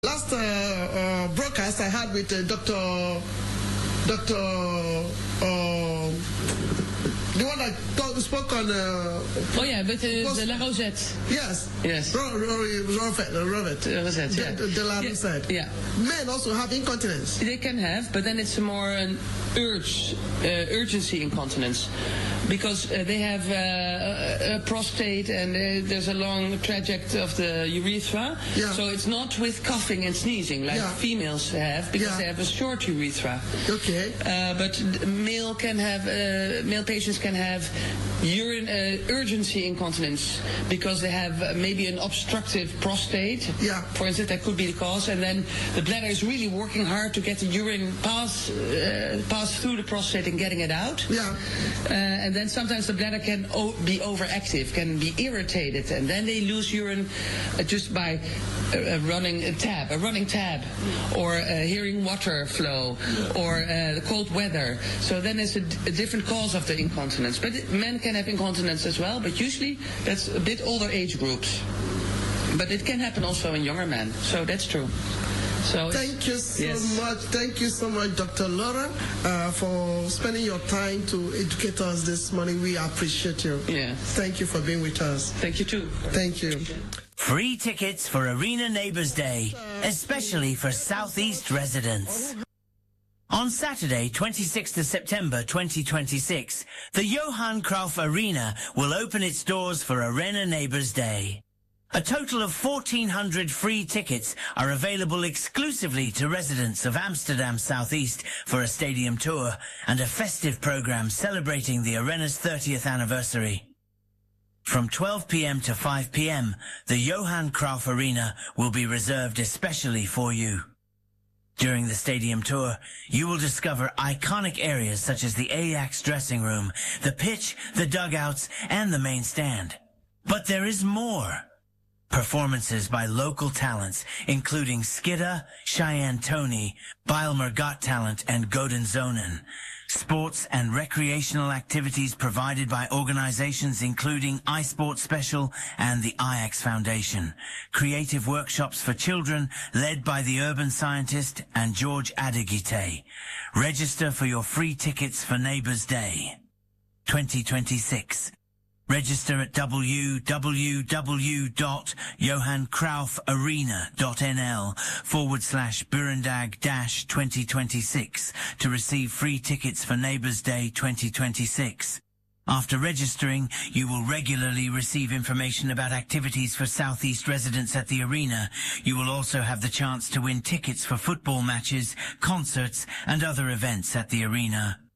Last broadcast I had with Dr. The one that spoke on... with the La Rosette. Yes. Robert, yeah. The lab said. Yeah. Men also have incontinence. They can have, but then it's more an urgency incontinence. Because they have a prostate and there's a long trajectory of the urethra. Yeah. So it's not with coughing and sneezing like females have, because they have a short urethra. Okay. But male patients can have urgency incontinence because they have maybe an obstructive prostate. Yeah. For instance, that could be the cause, and then the bladder is really working hard to get the urine pass through the prostate and getting it out. Yeah. And then sometimes the bladder can be overactive, can be irritated, and then they lose urine just by a running tab, or hearing water flow, or the cold weather. So then it's a different cause of the incontinence. But men can have incontinence as well, but usually that's a bit older age groups. But it can happen also in younger men, so that's true. So thank you so much. Thank you so much, Dr. Laura, for spending your time to educate us this morning. We appreciate you. Yeah. Thank you for being with us. Thank you too. Thank you. Free tickets for Arena Neighbours Day, especially for Southeast residents. On Saturday, 26th of September 2026, the Johan Cruyff Arena will open its doors for Arena Neighbours Day. A total of 1,400 free tickets are available exclusively to residents of Amsterdam Southeast for a stadium tour and a festive program celebrating the Arena's 30th anniversary. From 12 p.m. to 5 p.m., the Johan Cruyff Arena will be reserved especially for you. During the stadium tour, you will discover iconic areas such as the Ajax dressing room, the pitch, the dugouts, and the main stand. But there is more. Performances by local talents, including Skidda, Cheyenne Tony, Bijlmer Got Talent, and Godin Zonen. Sports and recreational activities provided by organizations including iSport Special and the Ajax Foundation. Creative workshops for children led by the urban scientist and George Adigite. Register for your free tickets for Neighbours Day 2026. Register at www.johankruyffarena.nl/Burendag-2026 to receive free tickets for Neighbours Day 2026. After registering, you will regularly receive information about activities for Southeast residents at the arena. You will also have the chance to win tickets for football matches, concerts, and other events at the arena.